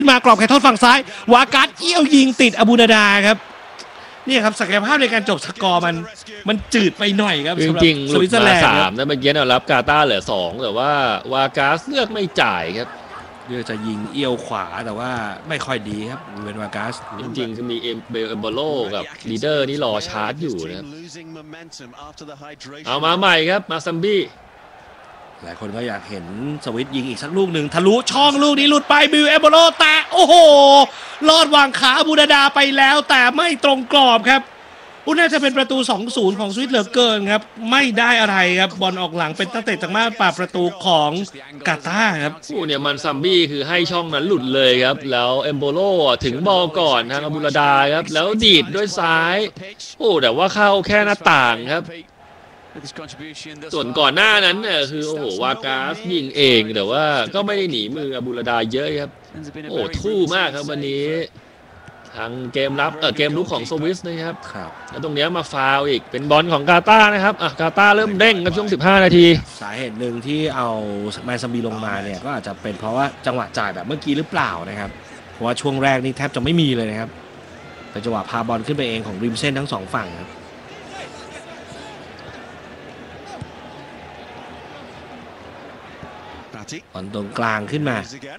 มากรอบแขนโทษฝั่งซ้ายวาการ์ดเอี้ยวยิงติดอบูนาดาครับนี่ครับศักยภาพในการจบสกอร์มันจืดไปหน่อยครับจริงๆหสลุวิดตเซอร์แลมานด์ 3นะเมื่อกี้เรารับกาตาร์เหลือ2แต่ว่าวากาสเลือกไม่จ่ายครับเลือกจะยิงเอี้ยวขวาแต่ว่าไม่ค่อยดีครับเวนวาการ์สจริงๆจะมีเบลโบโลกับลีเดอร์นี่รอชาร์จอยู่นะครับเอามาใหม่ครับมาซัมบี้หลายคนก็อยากเห็นสวิตยิงอีกสักลูกหนึ่งทะลุช่องลูกนี้หลุดไปบิลเอโบโลแต่โอ้โหลอดวางขาบูดาดาไปแล้วแต่ไม่ตรงกรอบครับน่าจะเป็นประตู 2-0 ของสวิตเหลือเกินครับไม่ได้อะไรครับบอลออกหลังเป็นตั้งแต่จากมาปาประตูของกาตาร์ครับเนี่ยมันซัมบี้คือให้ช่องนั้นหลุดเลยครับแล้วเอมโบโลถึงบอลก่อนทางอบูราดาครับแล้วดีดด้วยซ้ายแต่ว่าเข้าแค่หน้าต่างครับส่วนก่อนหน้านั้นเนี่ยคือวากาสยิงเองแต่ว่าก็ไม่ได้หนีมืออบูราดาเยอะครับทู่มากครับวันนี้ทางเกมรับเกมลุกของสวิสนะครับแล้วตรงนี้มาฟาวอีกเป็นบอลของกาตาร์นะครับกาตาร์เริ่มเด้งครับช่วง15 นาทีสาเหตุหนึ่งที่เอาแมนซัมบีลงมาเนี่ยก็อาจจะเป็นเพราะว่าจังหวะจ่ายแบบเมื่อกี้หรือเปล่านะครับเพราะว่าช่วงแรกนี่แทบจะไม่มีเลยนะครับเป็นจังหวะพาบอลขึ้นไปเองของริมเส้นทั้งสองฝั่งครับบอลตรงกลางขึ้นมา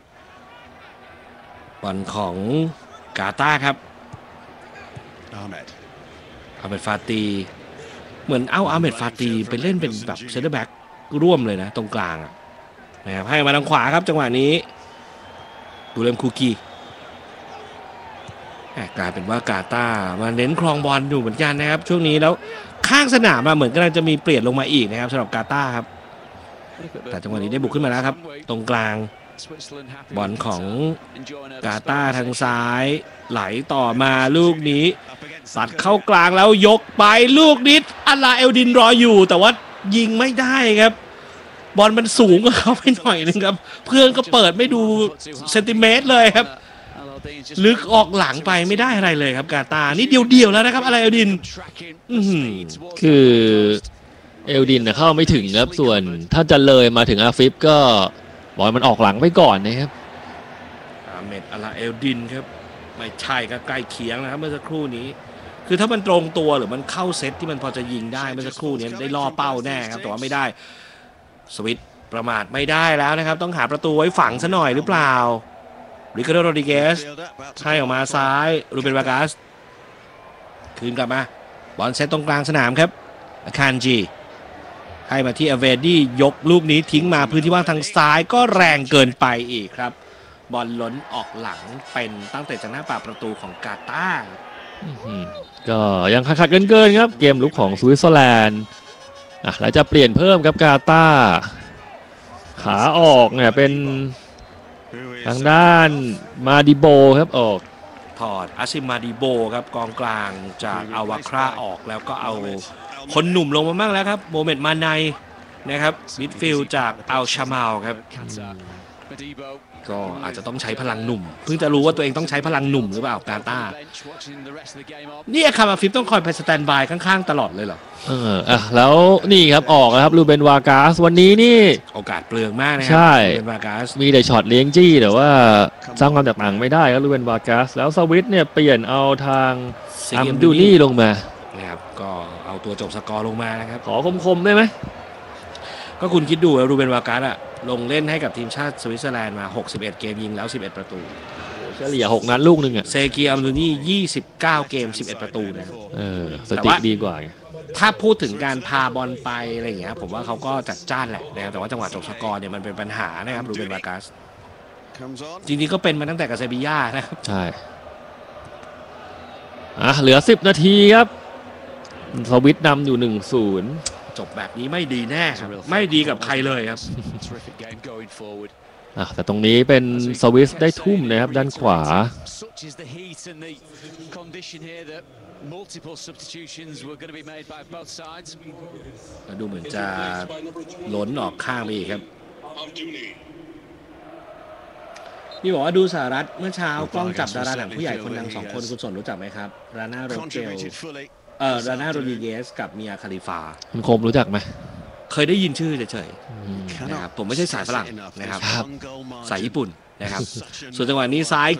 บอลของกาตาร์ครับอาเมดฟาตีเหมือนอาเมดฟาตีไปเล่นเป็นแบบเซนเตอร์แบ็กร่วมเลยนะตรงกลางนะครับให้มาทางขวาครับจังหวะนี้ดูเลมคูกีกลายเป็นว่ากาตาร์มาเน้นครองบอลอยู่เหมือนกันนะครับช่วงนี้แล้วข้างสนามเหมือนกำลังจะมีเปลี่ยนลงมาอีกนะครับสำหรับกาตาร์ครับแต่จังหวะนี้ได้บุกขึ้นมาแล้วครับตรงกลางบอลของกาตาร์ทางซ้ายไหลต่อมาลูกนี้สัดเข้ากลางแล้วยกไปลูกนิดอัลลาเอลดินรออยู่แต่ว่ายิงไม่ได้ครับบอลมันสูงกว่าเขาไปหน่อยนึงครับเพื่อนก็เปิดไม่ดูเซนติเมตรเลยครับลึกออกหลังไปไม่ได้อะไรเลยครับกาตาร์นี่เดียวแล้วนะครับอัลลาเอลดินคือเอลดินเข้าไม่ถึงครับส่วนถ้าจะเลยมาถึงอาฟิฟก็บอลมันออกหลังไปก่อนนะครับอาเมดอัลลาเอลดินครับไม่ใช่ก็ใกล้เคียงนะครับเมื่อสักครู่นี้คือถ้ามันตรงตัวหรือมันเข้าเซตที่มันพอจะยิงได้เมื่อสักครู่นี้ได้ล่อเป้าแน่ครับแต่ว่าไม่ได้สวิตประมาทไม่ได้แล้วนะครับต้องหาประตูไว้ฝังซะหน่อยหรือเปล่าริคาร์โด โรดริเกสให้ออกมาซ้ายรูเบน วากัสคืนกลับมาบอลเซตตรงกลางสนามครับอาคารจีให้มาที่อเวดี้ยกลูกนี้ทิ้งมาพื้นที่ว่างทางซ้ายก็แรงเกินไปอีกครับบอลล้นออกหลังเป็นตั้งแต่จากหน้าปากประตูของกาตาร์ก็ยังขัดเกินครับเกมลุกของสวิตเซอร์แลนด์แล้วจะเปลี่ยนเพิ่มครับกาตาร์ขาออกเนี่ยเป็นทางด้านมาดิโบครับออกถอดอาซิมาดิโบครับกองกลางจากอาวาคราออกแล้วก็เอาคนหนุ่มลงมาบ้างแล้วครับโมเมนต์มาไนนะครับมิดฟิลด์จากอัลชามาลครับก็อาจจะต้องใช้พลังหนุ่มเพิ่งจะรู้ว่าตัวเองต้องใช้พลังหนุ่มหรือเปล่ากาตาร์นี่อาคามาฟิฟต้องคอยไปสแตนบายข้างๆตลอดเลยเหรอแล้วนี่ครับออกแล้วครับรูเบน วากาสวันนี้นี่โอกาสเปลืองมากนะครัใช่รูเบน วากาสมีแต่ช็อตเลี้ยงจี้แต่ว่าสร้างความแตกต่างไม่ได้ครับรูเบน วากาสแล้วสวิตเนี่ยเปลี่ยนเอาทางอัมดูนี่ลงมานะครับก็เอาตัวจบสกอร์ลงมานะครับขอคมๆได้ไหมก็คุณคิดดูรูเบน วากาสลงเล่นให้กับทีมชาติสวิตเซอร์แลนด์มา61เกมยิงแล้ว11ประตูเฉลี่ย6นัดลูกนึงเซกีอัมดูนี่29เกม11ประตูนะสถิติดีกว่าถ้าพูดถึงการพาบอลไปอะไรอย่างเงี้ยผมว่าเขาก็จัดจ้านแหละนะครับแต่ว่าจังหวะจบสกอร์เนี่ยมันเป็นปัญหานะครับรูเบน วากัสจริงๆก็เป็นมาตั้งแต่กับเซบีย่านะครับใช่เหลือ10นาทีครับสวิตนำอยู่ 1-0 จบแบบนี้ไม่ดีแน่ครับไม่ดีกับใครเลยครับแต่ตรงนี้เป็นสวิสได้ทุ่มนะครับด้านขวาดูเหมือนจะล้นออกข้างไปอีกครับนี่บอกว่าดูสหรัฐเมื่อเช้ากล้องจับดาราหนังผู้ใหญ่คนดัง2คนคุณสนรู้จักไหมครับราน่า โรเจลราน่า โรดริเกสกับเมียคาลิฟาคุณโคมรู้จักไหมเคยได้ยินชื่อเฉยๆนะครับผมไม่ใช่สายฝรั่งนะครับสายญี่ปุ่นนะครับส่วนจังหวะนี้ซ้าย